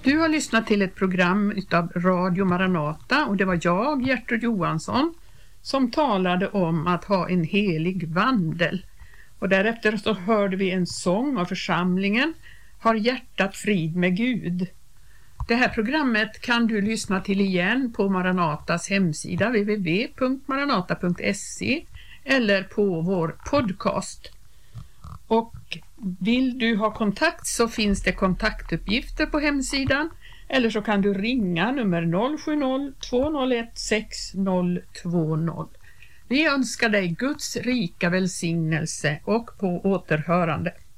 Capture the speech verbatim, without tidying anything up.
Du har lyssnat till ett program utav Radio Maranata och det var jag, Gertrud Johansson, som talade om att ha en helig vandel. Och därefter så hörde vi en sång av församlingen Har hjärtat frid med Gud. Det här programmet kan du lyssna till igen på Maranatas hemsida w w w punkt maranata punkt se eller på vår podcast. Och vill du ha kontakt så finns det kontaktuppgifter på hemsidan eller så kan du ringa nummer noll sju noll två noll ett sex noll två noll. Vi önskar dig Guds rika välsignelse och på återhörande.